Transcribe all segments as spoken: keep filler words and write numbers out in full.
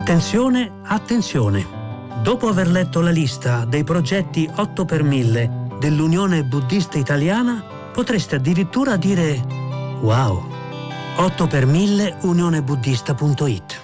Attenzione, attenzione! Dopo aver letto la lista dei progetti otto per mille dell'Unione Buddista Italiana, potreste addirittura dire wow! otto per mille unione buddista punto it.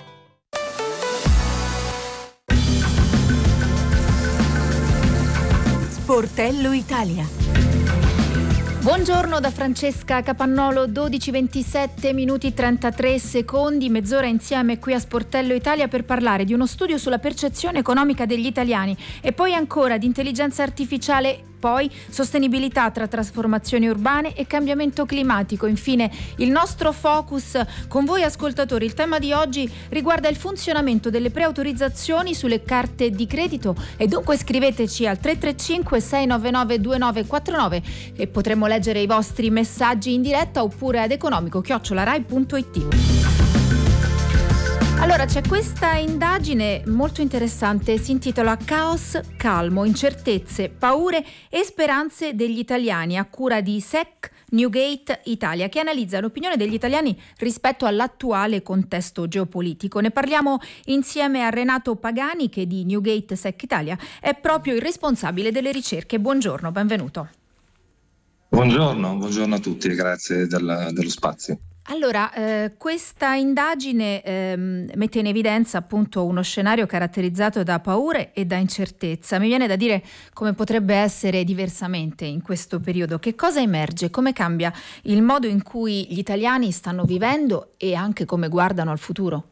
Sportello Italia. Buongiorno da Francesca Capannolo, dodici ventisette minuti trentatré secondi, mezz'ora insieme qui a Sportello Italia per parlare di uno studio sulla percezione economica degli italiani e poi ancora di intelligenza artificiale, poi sostenibilità tra trasformazioni urbane e cambiamento climatico. Infine il nostro focus con voi ascoltatori. Il tema di oggi riguarda il funzionamento delle preautorizzazioni sulle carte di credito e dunque scriveteci al tre tre cinque sei nove nove due nove quattro nove e potremo leggere i vostri messaggi in diretta oppure ad economico chiocciola rai punto it. Allora, c'è questa indagine molto interessante, si intitola Caos calmo, incertezze, paure e speranze degli italiani, a cura di S E C Newgate Italia, che analizza l'opinione degli italiani rispetto all'attuale contesto geopolitico. Ne parliamo insieme a Renato Pagani, che di Newgate S E C Italia è proprio il responsabile delle ricerche. Buongiorno, benvenuto. Buongiorno, buongiorno a tutti e grazie del, dello spazio. Allora, eh, questa indagine ehm, mette in evidenza appunto uno scenario caratterizzato da paure e da incertezza. Mi viene da dire come potrebbe essere diversamente in questo periodo. Che cosa emerge? Come cambia il modo in cui gli italiani stanno vivendo e anche come guardano al futuro?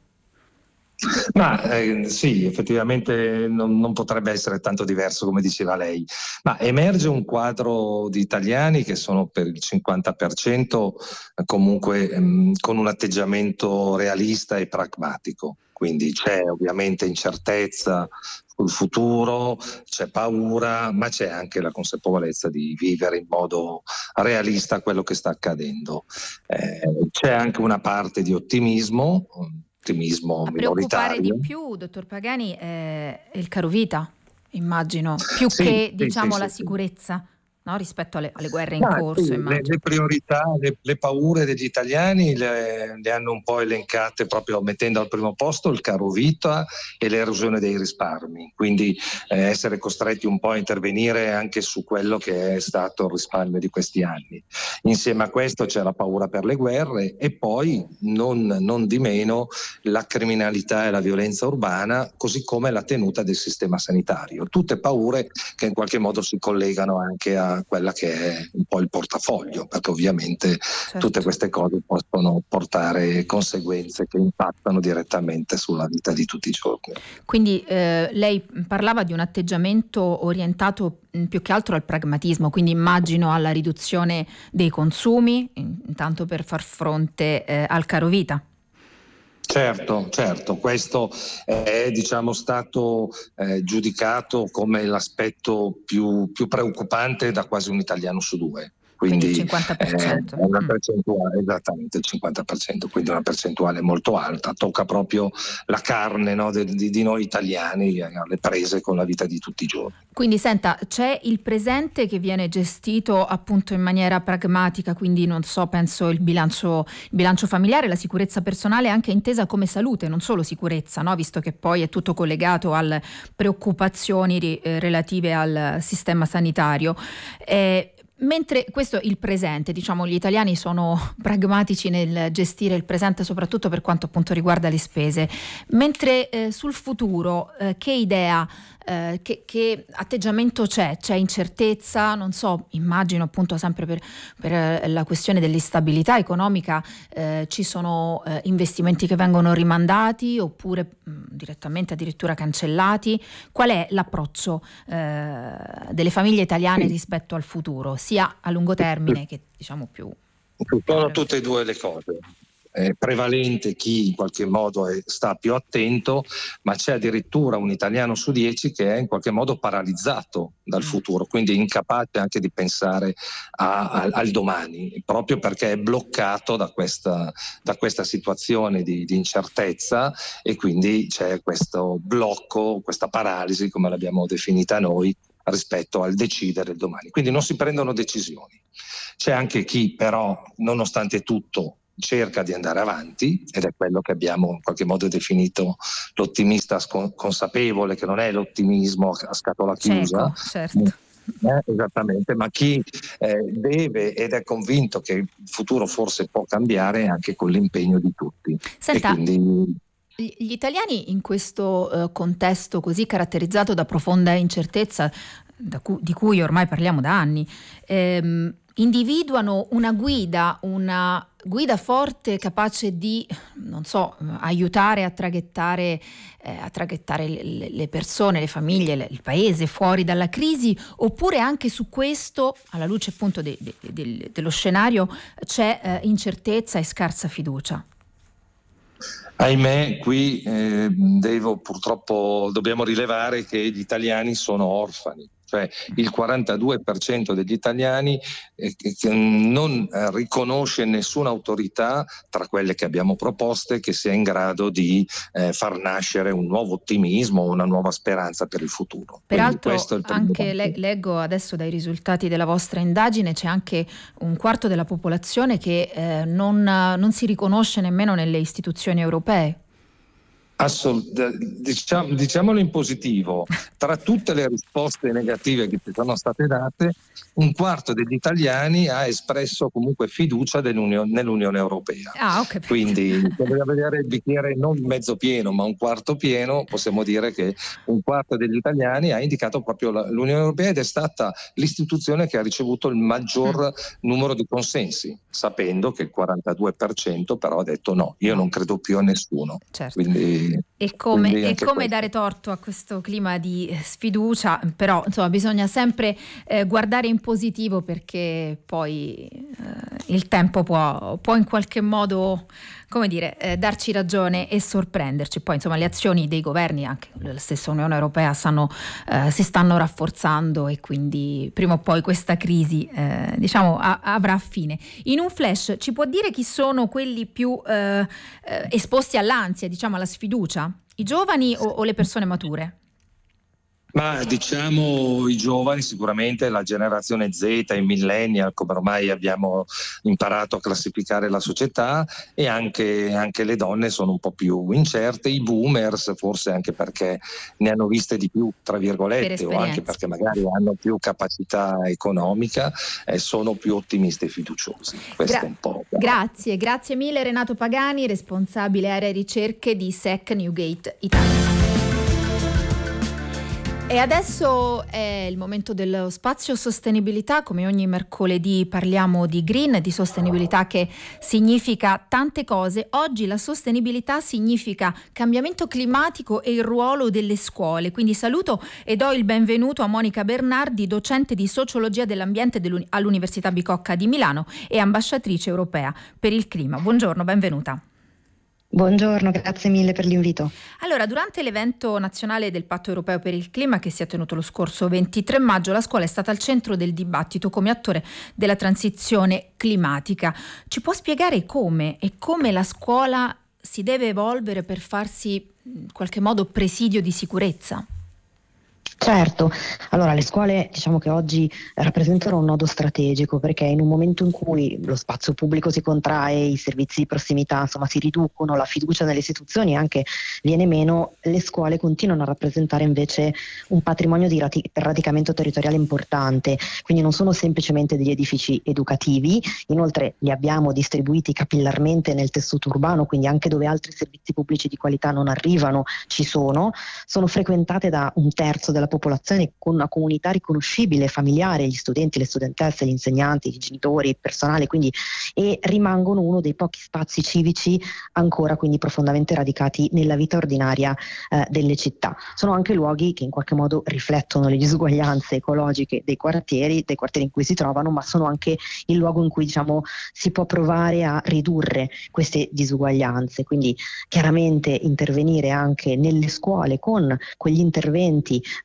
Ma eh, sì, effettivamente non, non potrebbe essere tanto diverso come diceva lei, ma emerge un quadro di italiani che sono per il cinquanta per cento comunque ehm, con un atteggiamento realista e pragmatico, quindi c'è ovviamente incertezza sul futuro, c'è paura, ma c'è anche la consapevolezza di vivere in modo realista quello che sta accadendo. Eh, c'è anche una parte di ottimismo, ottimismo a minoritario. preoccupare di più, dottor Pagani, è il caro vita, immagino, più sì, che sì, diciamo sì, la sì, sicurezza, no? Rispetto alle, alle guerre in Ma corso, sì, le, immagino. le priorità, le, le paure degli italiani le, le hanno un po' elencate proprio mettendo al primo posto il caro vita e l'erosione dei risparmi, quindi eh, essere costretti un po' a intervenire anche su quello che è stato il risparmio di questi anni. Insieme a questo c'è la paura per le guerre e poi non, non di meno la criminalità e la violenza urbana, così come la tenuta del sistema sanitario. Tutte paure che in qualche modo si collegano anche a quella che è un po' il portafoglio, perché ovviamente Certo. tutte queste cose possono portare conseguenze che impattano direttamente sulla vita di tutti i giorni. Quindi eh, lei parlava di un atteggiamento orientato mh, più che altro al pragmatismo, quindi immagino alla riduzione dei consumi, intanto per far fronte eh, al caro vita. Certo, certo, questo è diciamo stato eh, giudicato come l'aspetto più, più preoccupante da quasi un italiano su due. Quindi Quindi il cinquanta per cento. eh, è una percentuale, esattamente il cinquanta per cento, quindi una percentuale molto alta, tocca proprio la carne, no, de, di, di noi italiani alle prese con la vita di tutti i giorni. Quindi senta, c'è il presente che viene gestito appunto in maniera pragmatica, quindi non so, penso il bilancio, il bilancio familiare, la sicurezza personale anche intesa come salute, non solo sicurezza, no? Visto che poi è tutto collegato alle preoccupazioni eh, relative al sistema sanitario. Eh, Mentre questo è il presente, diciamo, gli italiani sono pragmatici nel gestire il presente, soprattutto per quanto appunto riguarda le spese, mentre eh, sul futuro eh, che idea, eh, che, che atteggiamento c'è? C'è incertezza? Non so, immagino appunto sempre per, per la questione dell'instabilità economica eh, ci sono eh, investimenti che vengono rimandati oppure mh, direttamente addirittura cancellati. Qual è l'approccio eh, delle famiglie italiane rispetto al futuro, sia a lungo termine che diciamo più... Sono tutte e due le cose. È prevalente chi in qualche modo è, sta più attento, ma c'è addirittura un italiano su dieci che è in qualche modo paralizzato dal futuro, quindi incapace anche di pensare a, a, al domani, proprio perché è bloccato da questa, da questa situazione di, di incertezza, e quindi c'è questo blocco, questa paralisi, come l'abbiamo definita noi, rispetto al decidere il domani. Quindi non si prendono decisioni. C'è anche chi però, nonostante tutto, cerca di andare avanti, ed è quello che abbiamo in qualche modo definito l'ottimista scon- consapevole, che non è l'ottimismo a scatola chiusa. Cieco, certo. Eh, esattamente, ma chi eh, deve ed è convinto che il futuro forse può cambiare anche con l'impegno di tutti. Senta, e quindi gli italiani in questo eh, contesto così caratterizzato da profonda incertezza, da cu- di cui ormai parliamo da anni, ehm, individuano una guida, una guida forte capace di, non so, aiutare a traghettare, eh, a traghettare le, le persone, le famiglie, le, il paese fuori dalla crisi, oppure anche su questo, alla luce appunto de, de, de, dello scenario, c'è eh, incertezza e scarsa fiducia? Ahimè, qui eh, devo purtroppo dobbiamo rilevare che gli italiani sono orfani. Cioè il quarantadue per cento degli italiani eh, che non eh, riconosce nessuna autorità tra quelle che abbiamo proposte che sia in grado di eh, far nascere un nuovo ottimismo, una nuova speranza per il futuro. Peraltro anche le, leggo adesso dai risultati della vostra indagine, c'è anche un quarto della popolazione che eh, non, non si riconosce nemmeno nelle istituzioni europee. Assolut- diciamo, diciamolo in positivo, tra tutte le risposte negative che ci sono state date, un quarto degli italiani ha espresso comunque fiducia nell'Unione Europea. Ah, okay, quindi se vogliamo vedere il bicchiere non mezzo pieno ma un quarto pieno, possiamo dire che un quarto degli italiani ha indicato proprio la, l'Unione Europea, ed è stata l'istituzione che ha ricevuto il maggior mm. numero di consensi, sapendo che il quarantadue per cento però ha detto no, io non credo più a nessuno. Certo. Quindi E come, e come dare torto a questo clima di sfiducia, però insomma bisogna sempre eh, guardare in positivo, perché poi eh, il tempo può, può in qualche modo, come dire, eh, darci ragione e sorprenderci. Poi insomma le azioni dei governi, anche la stessa Unione Europea, stanno, eh, si stanno rafforzando, e quindi prima o poi questa crisi eh, diciamo a, avrà fine. In un flash ci può dire chi sono quelli più eh, eh, esposti all'ansia, diciamo alla sfiducia? I giovani o, o le persone mature? Ma diciamo i giovani, sicuramente la generazione Z, i millennial, come ormai abbiamo imparato a classificare la società, e anche, anche le donne sono un po' più incerte, i boomers forse anche perché ne hanno viste di più, tra virgolette, o anche perché magari hanno più capacità economica, e sono più ottimisti e fiduciosi. Questo Gra- è un po'. Grazie, grazie mille Renato Pagani, responsabile area ricerche di S E C Newgate Italia. E adesso è il momento dello spazio sostenibilità. Come ogni mercoledì parliamo di green, di sostenibilità, che significa tante cose. Oggi la sostenibilità significa cambiamento climatico e il ruolo delle scuole. Quindi saluto e do il benvenuto a Monica Bernardi, docente di sociologia dell'ambiente all'Università Bicocca di Milano e ambasciatrice europea per il clima. Buongiorno, benvenuta. Buongiorno, grazie mille per l'invito. Allora, durante l'evento nazionale del Patto Europeo per il Clima, che si è tenuto lo scorso ventitré maggio, la scuola è stata al centro del dibattito come attore della transizione climatica. Ci può spiegare come e come la scuola si deve evolvere per farsi in qualche modo presidio di sicurezza? Certo, allora le scuole diciamo che oggi rappresentano un nodo strategico, perché in un momento in cui lo spazio pubblico si contrae, i servizi di prossimità insomma si riducono, la fiducia nelle istituzioni anche viene meno, le scuole continuano a rappresentare invece un patrimonio di rati- radicamento territoriale importante, quindi non sono semplicemente degli edifici educativi, inoltre li abbiamo distribuiti capillarmente nel tessuto urbano, quindi anche dove altri servizi pubblici di qualità non arrivano ci sono, sono frequentate da un terzo della popolazione, con una comunità riconoscibile, familiare, gli studenti, le studentesse, gli insegnanti, i genitori, il personale, quindi, e rimangono uno dei pochi spazi civici ancora quindi profondamente radicati nella vita ordinaria eh, delle città. Sono anche luoghi che in qualche modo riflettono le disuguaglianze ecologiche dei quartieri, dei quartieri in cui si trovano, ma sono anche il luogo in cui diciamo si può provare a ridurre queste disuguaglianze, quindi chiaramente intervenire anche nelle scuole con quegli interventi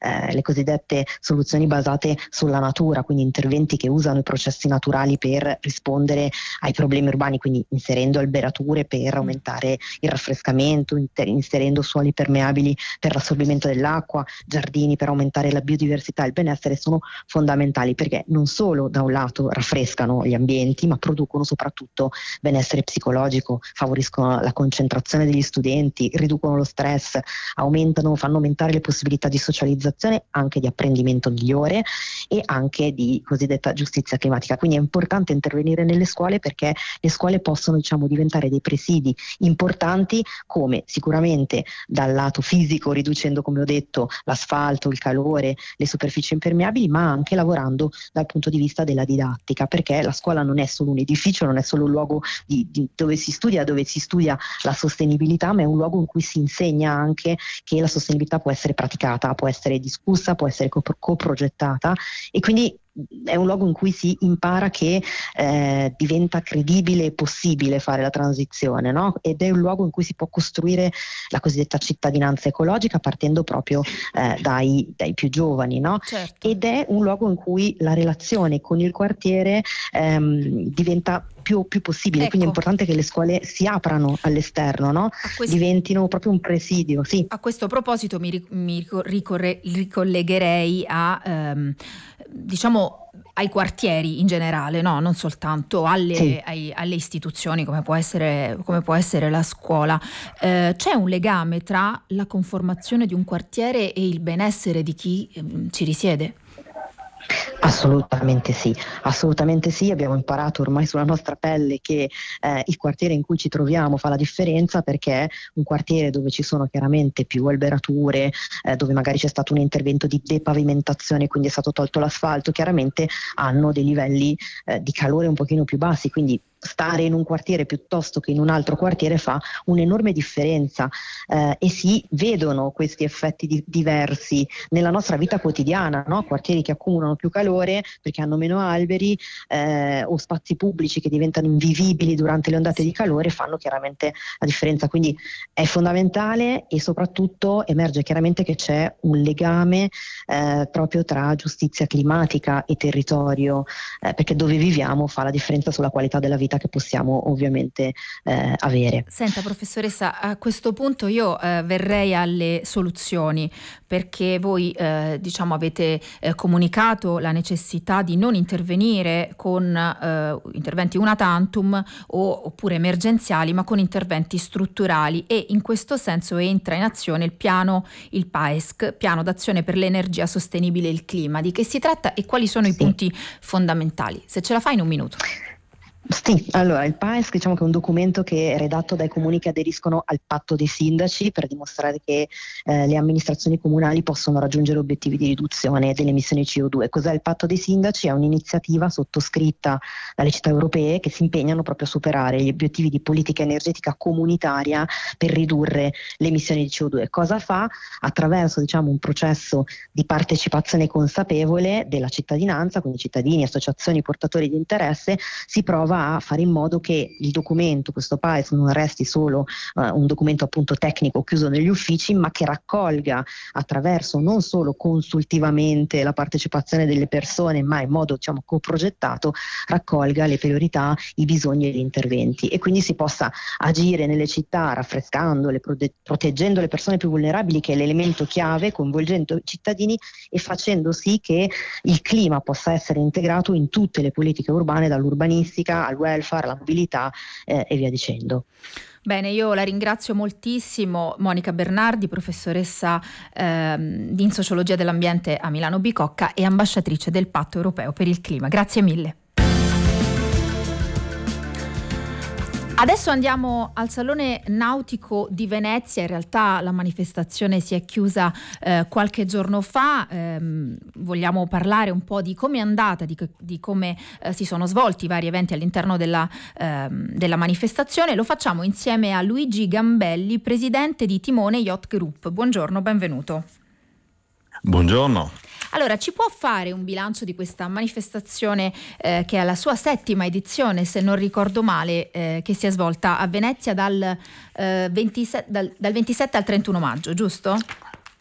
eh, le cosiddette soluzioni basate sulla natura, quindi interventi che usano i processi naturali per rispondere ai problemi urbani, quindi inserendo alberature per aumentare il raffrescamento, inter- inserendo suoli permeabili per l'assorbimento dell'acqua, giardini per aumentare la biodiversità e il benessere, sono fondamentali perché non solo da un lato raffrescano gli ambienti, ma producono soprattutto benessere psicologico, favoriscono la concentrazione degli studenti, riducono lo stress, aumentano, fanno aumentare le possibilità di socializzazione, anche di apprendimento migliore e anche di cosiddetta giustizia climatica. Quindi è importante intervenire nelle scuole perché le scuole possono, diciamo, diventare dei presidi importanti, come sicuramente dal lato fisico, riducendo, come ho detto, l'asfalto, il calore, le superfici impermeabili, ma anche lavorando dal punto di vista della didattica, perché la scuola non è solo un edificio, non è solo un luogo di, di, dove si studia, dove si studia la sostenibilità, ma è un luogo in cui si insegna anche che la sostenibilità può essere praticata, può essere discussa, può essere coprogettata, e quindi è un luogo in cui si impara che eh, diventa credibile e possibile fare la transizione, no? Ed è un luogo in cui si può costruire la cosiddetta cittadinanza ecologica partendo proprio eh, dai, dai più giovani, no? Certo. Ed è un luogo in cui la relazione con il quartiere ehm, diventa più, più possibile, Ecco. quindi è importante che le scuole si aprano all'esterno, no? questo... diventino proprio un presidio. Sì. A questo proposito mi, mi ricorre, ricollegherei a ehm, diciamo ai quartieri in generale, no? Non soltanto alle, sì. ai, alle istituzioni come può essere, come può essere la scuola. Eh, c'è un legame tra la conformazione di un quartiere e il benessere di chi ehm, ci risiede? Assolutamente sì, assolutamente sì, abbiamo imparato ormai sulla nostra pelle che eh, il quartiere in cui ci troviamo fa la differenza, perché un quartiere dove ci sono chiaramente più alberature, eh, dove magari c'è stato un intervento di depavimentazione, quindi è stato tolto l'asfalto, chiaramente hanno dei livelli eh, di calore un pochino più bassi, quindi stare in un quartiere piuttosto che in un altro quartiere fa un'enorme differenza eh, e si vedono questi effetti di- diversi nella nostra vita quotidiana, no? Quartieri che accumulano più calore perché hanno meno alberi eh, o spazi pubblici che diventano invivibili durante le ondate di calore fanno chiaramente la differenza, quindi è fondamentale, e soprattutto emerge chiaramente che c'è un legame eh, proprio tra giustizia climatica e territorio, eh, perché dove viviamo fa la differenza sulla qualità della vita che possiamo ovviamente eh, avere. Senta professoressa, a questo punto io eh, verrei alle soluzioni, perché voi eh, diciamo avete eh, comunicato la necessità di non intervenire con eh, interventi una tantum o, oppure emergenziali, ma con interventi strutturali, e in questo senso entra in azione il piano, il PAESC, piano d'azione per l'energia sostenibile e il clima. Di che si tratta e quali sono sì. i punti fondamentali? Se ce la fai in un minuto. Sì, allora il PAESC diciamo che è un documento che è redatto dai comuni che aderiscono al patto dei sindaci per dimostrare che eh, le amministrazioni comunali possono raggiungere obiettivi di riduzione delle emissioni C O due. Cos'è il patto dei sindaci? È un'iniziativa sottoscritta dalle città europee che si impegnano proprio a superare gli obiettivi di politica energetica comunitaria per ridurre le emissioni di C O due. Cosa fa? Attraverso diciamo un processo di partecipazione consapevole della cittadinanza, quindi cittadini, associazioni, portatori di interesse, si prova a fare in modo che il documento, questo PAESC, non resti solo uh, un documento appunto tecnico chiuso negli uffici, ma che raccolga attraverso non solo consultivamente la partecipazione delle persone, ma in modo diciamo coprogettato, raccolga le priorità, i bisogni e gli interventi, e quindi si possa agire nelle città raffrescandole, prode- proteggendo le persone più vulnerabili, che è l'elemento chiave, coinvolgendo i cittadini e facendo sì che il clima possa essere integrato in tutte le politiche urbane, dall'urbanistica al welfare, alla mobilità eh, e via dicendo. Bene, io la ringrazio moltissimo, Monica Bernardi, professoressa ehm, di in sociologia dell'ambiente a Milano Bicocca e ambasciatrice del Patto Europeo per il Clima. Grazie mille. Adesso andiamo al Salone Nautico di Venezia. In realtà la manifestazione si è chiusa eh, qualche giorno fa. Ehm, vogliamo parlare un po' di come è andata, di, di come eh, si sono svolti i vari eventi all'interno della, ehm, della manifestazione. Lo facciamo insieme a Luigi Gambelli, presidente di Timone Yacht Group. Buongiorno, benvenuto. Buongiorno. Allora, ci può fare un bilancio di questa manifestazione eh, che è la sua settima edizione, se non ricordo male, eh, che si è svolta a Venezia dal, eh, ventisette, dal, dal ventisette al trentuno maggio, giusto?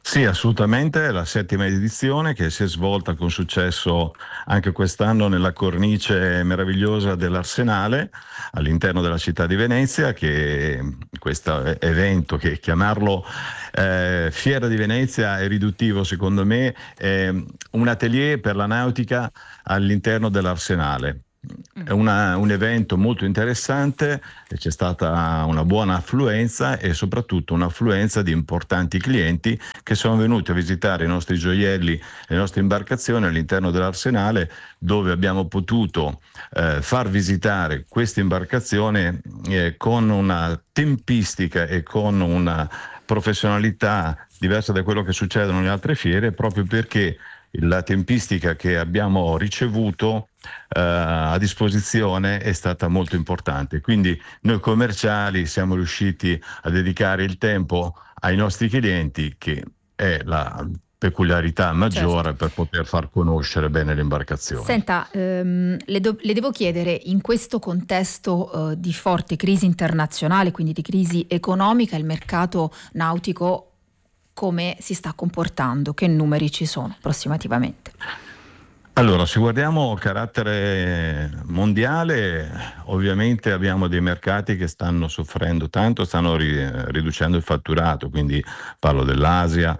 Sì, assolutamente, è la settima edizione che si è svolta con successo anche quest'anno nella cornice meravigliosa dell'Arsenale all'interno della città di Venezia, che questo evento, che chiamarlo eh, Fiera di Venezia è riduttivo secondo me, è un atelier per la nautica all'interno dell'Arsenale. È una, un evento molto interessante, c'è stata una buona affluenza e soprattutto un'affluenza di importanti clienti che sono venuti a visitare i nostri gioielli, le nostre imbarcazioni all'interno dell'Arsenale, dove abbiamo potuto eh, far visitare questa imbarcazione eh, con una tempistica e con una professionalità diversa da quello che succede nelle altre fiere, proprio perché la tempistica che abbiamo ricevuto eh, a disposizione è stata molto importante. Quindi noi commerciali siamo riusciti a dedicare il tempo ai nostri clienti, che è la peculiarità maggiore, certo, per poter far conoscere bene le imbarcazioni. Senta, ehm, le, do- le devo chiedere, in questo contesto eh, di forte crisi internazionale, quindi di crisi economica, il mercato nautico come si sta comportando? Che numeri ci sono approssimativamente? Allora, se guardiamo carattere mondiale, ovviamente abbiamo dei mercati che stanno soffrendo tanto, stanno ri- riducendo il fatturato, quindi parlo dell'Asia,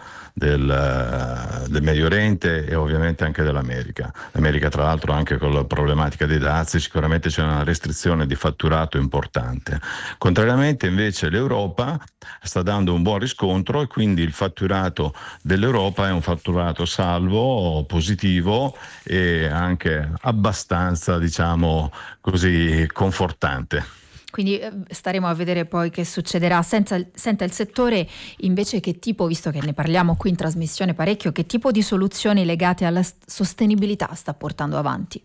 del, del Medio Oriente e ovviamente anche dell'America. L'America, tra l'altro, anche con la problematica dei dazi, sicuramente c'è una restrizione di fatturato importante. Contrariamente invece l'Europa sta dando un buon riscontro e quindi il fatturato dell'Europa è un fatturato salvo, positivo e anche abbastanza, diciamo così, confortante. Quindi eh, staremo a vedere poi che succederà. Senza, senta, il settore invece che tipo, visto che ne parliamo qui in trasmissione parecchio, che tipo di soluzioni legate alla st- sostenibilità sta portando avanti?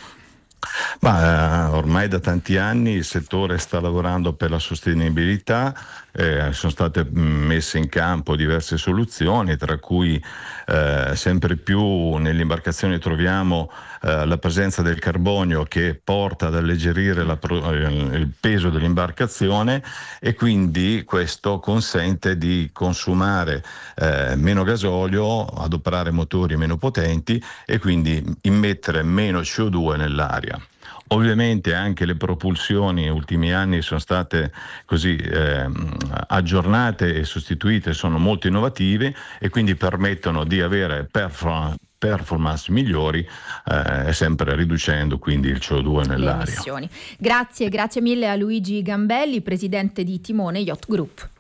Ma eh, ormai da tanti anni il settore sta lavorando per la sostenibilità, eh, sono state messe in campo diverse soluzioni, tra cui eh, sempre più nelle imbarcazioni troviamo eh, la presenza del carbonio, che porta ad alleggerire la pro- il peso dell'imbarcazione, e quindi questo consente di consumare eh, meno gasolio, adoperare motori meno potenti e quindi immettere meno C O due nell'aria. Ovviamente anche le propulsioni negli ultimi anni sono state così eh, aggiornate e sostituite, sono molto innovative e quindi permettono di avere performance performance migliori, eh, sempre riducendo quindi il C O due nell'aria. Le emissioni. Grazie, grazie mille a Luigi Gambelli, presidente di Timone Yacht Group.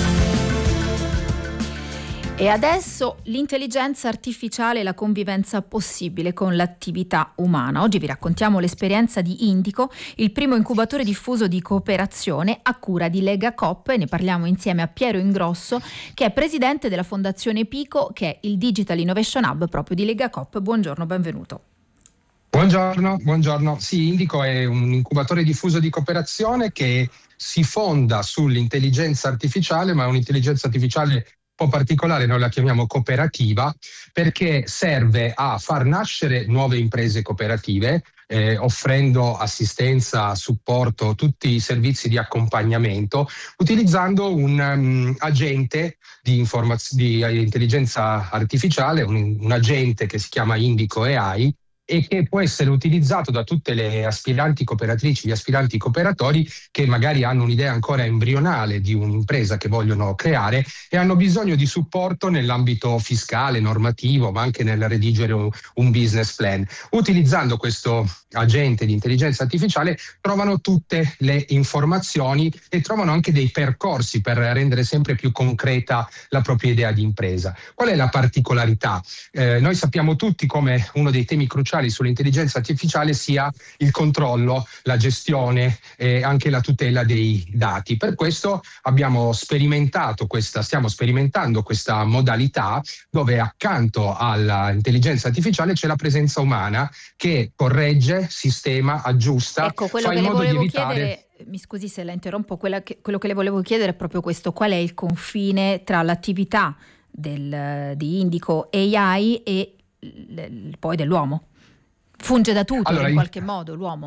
E adesso l'intelligenza artificiale e la convivenza possibile con l'attività umana. Oggi vi raccontiamo l'esperienza di Indico, il primo incubatore diffuso di cooperazione a cura di Lega Coop, e ne parliamo insieme a Piero Ingrosso, che è presidente della Fondazione Pico, che è il Digital Innovation Hub proprio di Lega Coop. Buongiorno, benvenuto. Buongiorno, buongiorno. Sì, Indico è un incubatore diffuso di cooperazione che si fonda sull'intelligenza artificiale, ma un'intelligenza artificiale un po' particolare, noi la chiamiamo cooperativa, perché serve a far nascere nuove imprese cooperative, eh, offrendo assistenza, supporto, tutti i servizi di accompagnamento, utilizzando un um, agente di, informaz- di intelligenza artificiale, un, un agente che si chiama Indico A I, e che può essere utilizzato da tutte le aspiranti cooperatrici, gli aspiranti cooperatori che magari hanno un'idea ancora embrionale di un'impresa che vogliono creare e hanno bisogno di supporto nell'ambito fiscale, normativo, ma anche nel redigere un, un business plan. Utilizzando questo agente di intelligenza artificiale trovano tutte le informazioni e trovano anche dei percorsi per rendere sempre più concreta la propria idea di impresa. Qual è la particolarità? Eh, noi sappiamo tutti come uno dei temi cruciali sull'intelligenza artificiale sia il controllo, la gestione e anche la tutela dei dati. Per questo abbiamo sperimentato questa, stiamo sperimentando questa modalità dove accanto all'intelligenza artificiale c'è la presenza umana che corregge, sistema, aggiusta, ecco, quello fa che in le modo di volevo evitare... chiedere, mi scusi se la interrompo, quella che, quello che le volevo chiedere è proprio questo: qual è il confine tra l'attività del, di Indico A I e l, l, poi dell'uomo? Funge da tutor, allora, in qualche modo l'uomo?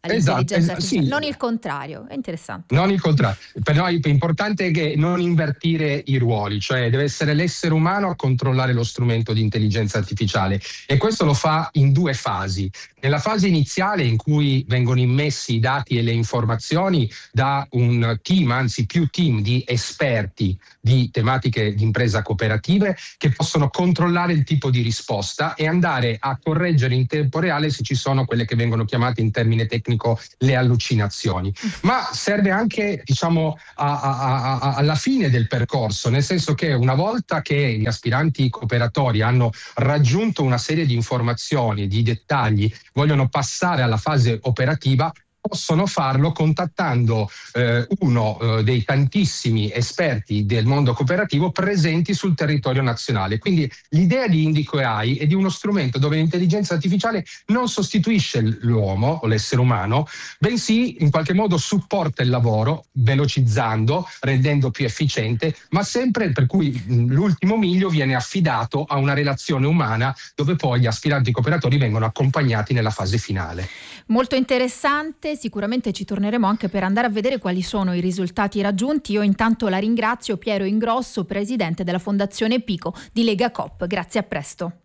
all'intelligenza esatto, artificiale, sì. non il contrario, è interessante. Non il contrario, per noi è importante che non invertire i ruoli, cioè deve essere l'essere umano a controllare lo strumento di intelligenza artificiale, e questo lo fa in due fasi. Nella fase iniziale, in cui vengono immessi i dati e le informazioni da un team, anzi più team di esperti di tematiche di impresa cooperative, che possono controllare il tipo di risposta e andare a correggere in tempo reale se ci sono quelle che vengono chiamate in termine tecnico le allucinazioni. Ma serve anche, diciamo, a, a, a, alla fine del percorso, nel senso che una volta che gli aspiranti cooperatori hanno raggiunto una serie di informazioni, di dettagli, vogliono passare alla fase operativa, possono farlo contattando eh, uno eh, dei tantissimi esperti del mondo cooperativo presenti sul territorio nazionale. Quindi l'idea di Indico A I è di uno strumento dove l'intelligenza artificiale non sostituisce l'uomo o l'essere umano, bensì in qualche modo supporta il lavoro, velocizzando, rendendo più efficiente, ma sempre per cui mh, l'ultimo miglio viene affidato a una relazione umana, dove poi gli aspiranti cooperatori vengono accompagnati nella fase finale. Molto interessante, sicuramente ci torneremo anche per andare a vedere quali sono i risultati raggiunti. Io intanto la ringrazio, Piero Ingrosso, presidente della Fondazione Pico di Lega Coop. Grazie, a presto.